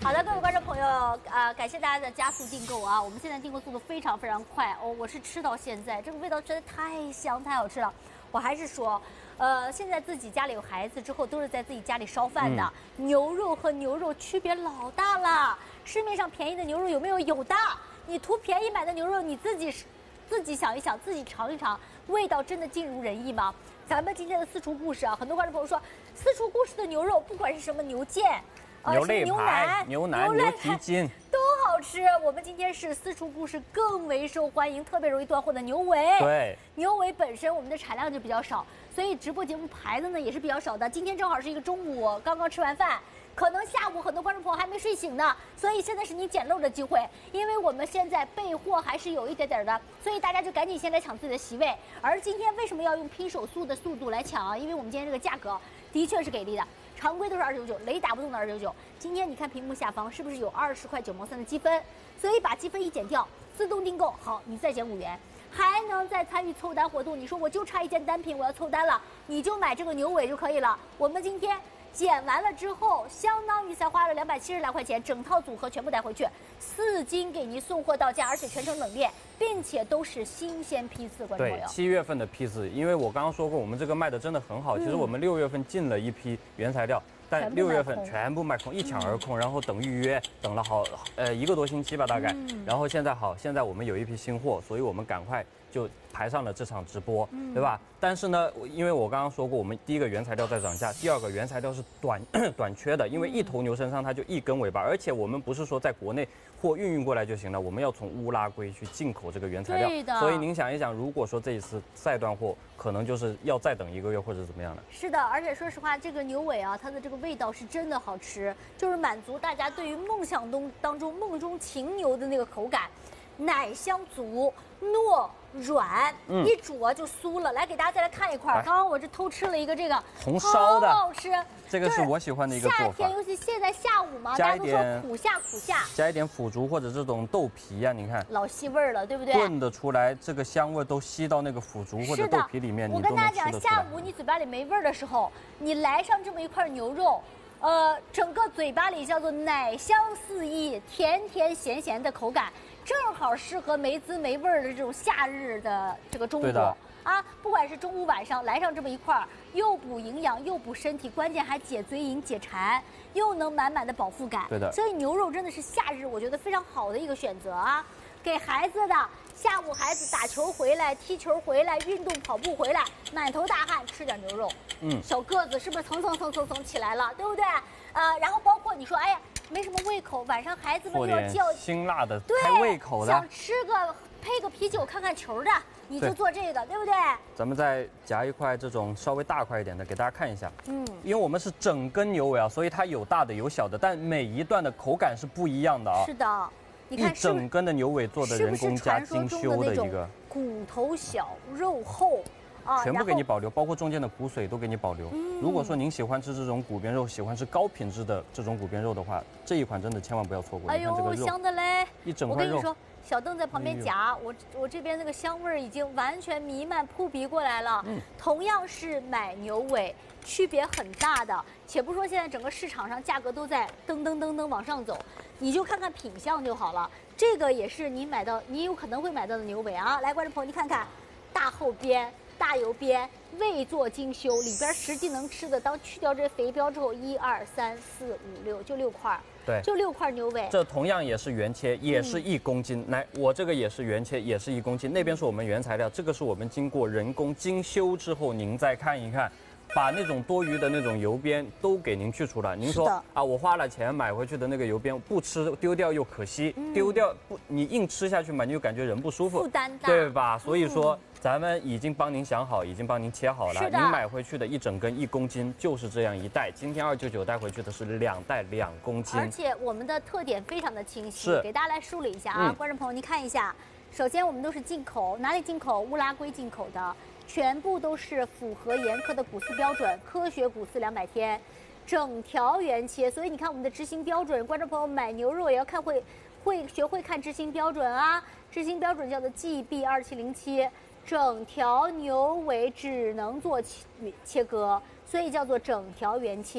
好的，各位观众朋友，感谢大家的加速订购啊！我们现在订购速度非常快哦，我是吃到现在，这个味道真的太香太好吃了。我还是说，现在自己家里有孩子之后，都是在自己家里烧饭的。牛肉和牛肉区别老大了，市面上便宜的牛肉有没有？有的。你图便宜买的牛肉，你自己想一想，自己尝一尝，味道真的尽如人意吗？咱们今天的私厨故事啊，很多观众朋友说，私厨故事的牛肉，不管是什么牛腱。 牛肋排、牛腩、牛蹄筋都好吃。我们今天是私厨故事更为受欢迎、特别容易断货的牛尾。 对， 牛尾本身我们的产量就比较少，所以直播节目排的呢也是比较少的。今天正好是一个中午，刚刚吃完饭，可能下午很多观众朋友还没睡醒呢，所以现在是你捡漏的机会。因为我们现在备货还是有一点点的，所以大家就赶紧先来抢自己的席位。而今天为什么要用拼手速的速度来抢啊？因为我们今天这个价格的确是给力的。常规都是299，雷打不动的299。今天你看屏幕下方是不是有20块9毛3的积分？所以把积分一减掉，自动订购，好，你再减5元，还能再参与凑单活动。你说我就差一件单品，我要凑单了，你就买这个牛尾就可以了。我们今天减完了之后，相当于才花了270来块钱，整套组合全部带回去，4斤给您送货到家，而且全程冷链，并且都是新鲜批次，观众朋友。 对，7月份的批次，因为我刚刚说过，我们这个卖的真的很好。其实我们6月份进了一批原材料，但6月份全部卖空，一抢而空，然后等预约，等了1个多星期吧，大概。然后现在我们有一批新货，所以我们赶快就排上了这场直播，对吧？但是呢，因为我刚刚说过，我们第一个原材料在涨价，第二个原材料是短缺的，因为一头牛身上它就一根尾巴，而且我们不是说在国内货运过来就行了，我们要从乌拉圭去进口这个原材料。所以您想一想，如果说这一次再断货，可能就是要再等1个月或者怎么样了。 是的，而且说实话，这个牛尾啊，它的这个味道是真的好吃，就是满足大家对于梦想当中梦中情牛的那个口感。奶香足、糯软，一煮啊就酥了。来，给大家再来看一块。刚刚我这偷吃了一个这个红烧的， 好吃。 这个是我喜欢的一个做法。 夏天，尤其现在下午嘛，大家都说苦夏。 加一点腐竹或者这种豆皮呀，你看老吸味儿了，对不对？ 炖得出来，这个香味都吸到那个腐竹或者豆皮里面。 我跟大家讲，下午你嘴巴里没味儿的时候，你来上这么一块牛肉。整个嘴巴里叫做奶香四溢，甜甜咸咸的口感，正好适合没滋没味儿的这种夏日的这个中午啊！不管是中午晚上来上这么一块儿，又补营养又补身体，关键还解嘴瘾解馋，又能满满的饱腹感。 对的， 所以牛肉真的是夏日我觉得非常好的一个选择啊！给孩子的下午孩子打球回来、踢球回来、运动跑步回来，满头大汗，吃点牛肉，小个子是不是蹭起来了，对不对？然后包括你说，哎呀，没什么胃口，晚上孩子们要叫辛辣的，开胃口的， 想吃个配个啤酒看看球的，你就做这个，对不对？ 咱们再夹一块这种稍微大块一点的给大家看一下，因为我们是整根牛尾啊，所以它有大的有小的，但每一段的口感是不一样的啊。 是的。你看， 一整根的牛尾做的人工加精修的一个， 骨头小肉厚啊， 全部给你保留，包括中间的骨髓都给你保留。如果说您喜欢吃这种骨边肉，喜欢吃高品质的这种骨边肉的话，这一款真的千万不要错过。 哎呦，香的嘞！ 一整块肉。 我跟你说，小邓在旁边夹，我这边那个香味儿已经完全弥漫扑鼻过来了。同样是买牛尾，区别很大的。且不说现在整个市场上价格都在噔往上走，你就看看品相就好了。这个也是你有可能会买到的牛尾啊！来，观众朋友，你看看，大厚边、大油边，未做精修，里边实际能吃的，当去掉这肥膘之后，1、2、3、4、5、6，就6块。 对， 就6块牛尾， 这同样也是原切，也是1公斤。来，我这个也是原切，也是1公斤。那边是我们原材料，这个是我们经过人工精修之后，您再看一看，把那种多余的那种油边都给您去除了。您说啊，我花了钱买回去的那个油边不吃丢掉又可惜，丢掉不你硬吃下去嘛，你就感觉人不舒服， 负担大， 对吧？所以说。咱们已经帮您想好，已经帮您切好了。您买回去的一整根1公斤就是这样一袋。今天299带回去的是2袋2公斤。 而且我们的特点非常的清晰，给大家来梳理一下啊，观众朋友您看一下。首先我们都是进口，哪里进口？乌拉圭进口的，全部都是符合严苛的谷饲标准，科学谷饲200天，整条原切。所以你看我们的执行标准，观众朋友买牛肉也要看学会看执行标准啊。执行标准叫做 GB2707。整条牛尾只能做切割，所以叫做整条原切。